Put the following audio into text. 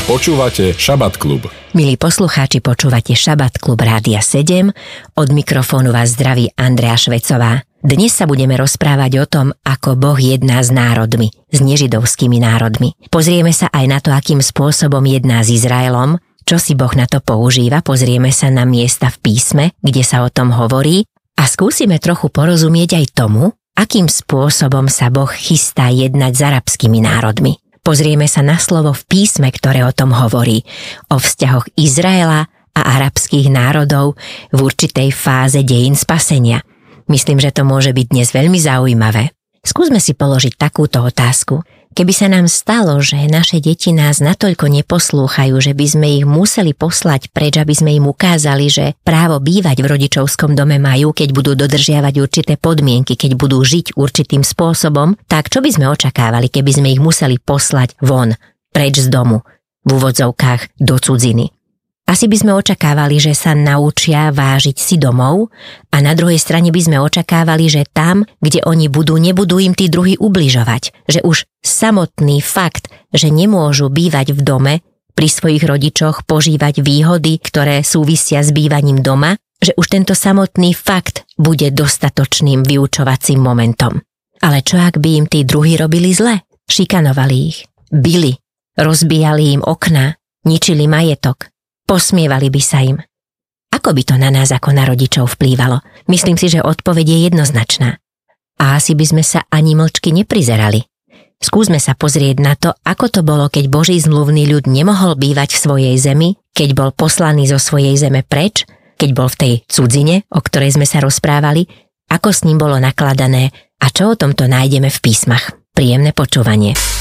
Počúvate Šabat klub. Milí poslucháči, počúvate Šabat klub Rádia 7. Od mikrofónu vás zdraví Andrea Švecová. Dnes sa budeme rozprávať o tom, ako Boh jedná s národmi, s nežidovskými národmi. Pozrieme sa aj na to, akým spôsobom jedná s Izraelom, čo si Boh na to používa, pozrieme sa na miesta v písme, kde sa o tom hovorí a skúsime trochu porozumieť aj tomu, akým spôsobom sa Boh chystá jednať s arabskými národmi. Pozrieme sa na slovo v písme, ktoré o tom hovorí, o vzťahoch Izraela a arabských národov v určitej fáze dejín spasenia. Myslím, že to môže byť dnes veľmi zaujímavé. Skúsme si položiť takúto otázku. Keby sa nám stalo, že naše deti nás natoľko neposlúchajú, že by sme ich museli poslať preč, aby sme im ukázali, že právo bývať v rodičovskom dome majú, keď budú dodržiavať určité podmienky, keď budú žiť určitým spôsobom, tak čo by sme očakávali, keby sme ich museli poslať von, preč z domu, v úvodzovkách do cudziny? Asi by sme očakávali, že sa naučia vážiť si domov a na druhej strane by sme očakávali, že tam, kde oni budú, nebudú im tí druhí ubližovať. Že už samotný fakt, že nemôžu bývať v dome, pri svojich rodičoch požívať výhody, ktoré súvisia s bývaním doma, že už tento samotný fakt bude dostatočným vyučovacím momentom. Ale čo ak by im tí druhí robili zle? Šikanovali ich, bili, rozbíjali im okná, ničili majetok. Posmievali by sa im. Ako by to na nás ako na rodičov vplývalo? Myslím si, že odpoveď je jednoznačná. A asi by sme sa ani mlčky neprizerali. Skúsme sa pozrieť na to, ako to bolo, keď Boží zmluvný ľud nemohol bývať v svojej zemi, keď bol poslaný zo svojej zeme preč, keď bol v tej cudzine, o ktorej sme sa rozprávali, ako s ním bolo nakladané a čo o tomto nájdeme v písmach. Príjemné počúvanie.